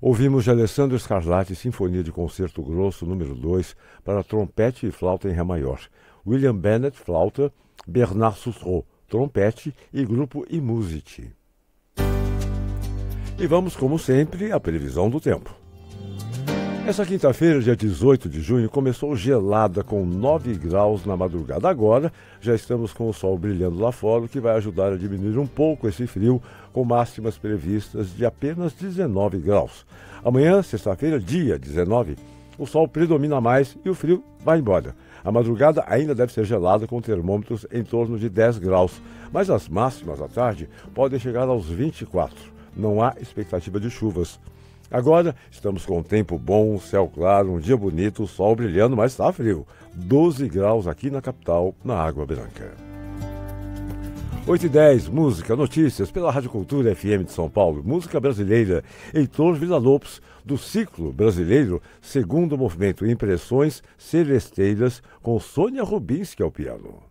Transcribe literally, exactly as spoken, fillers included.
Ouvimos de Alessandro Scarlatti Sinfonia de Concerto Grosso número dois para trompete e flauta em Ré maior. William Bennett, flauta, Bernard Sutro, trompete e grupo iMusicI. E vamos, como sempre, à previsão do tempo. Essa quinta-feira, dia dezoito de junho, começou gelada com nove graus na madrugada. Agora já estamos com o sol brilhando lá fora, o que vai ajudar a diminuir um pouco esse frio, com máximas previstas de apenas dezenove graus. Amanhã, sexta-feira, dia dezenove, o sol predomina mais e o frio vai embora. A madrugada ainda deve ser gelada, com termômetros em torno de dez graus, mas as máximas à tarde podem chegar aos vinte e quatro. Não há expectativa de chuvas. Agora estamos com um tempo bom, céu claro, um dia bonito, sol brilhando, mas está frio. doze graus aqui na capital, na Água Branca. oito e dez, música, notícias pela Rádio Cultura F M de São Paulo. Música brasileira, Heitor Villa-Lobos, do ciclo brasileiro, segundo movimento Impressões Celesteiras, com Sônia Rubinski ao piano.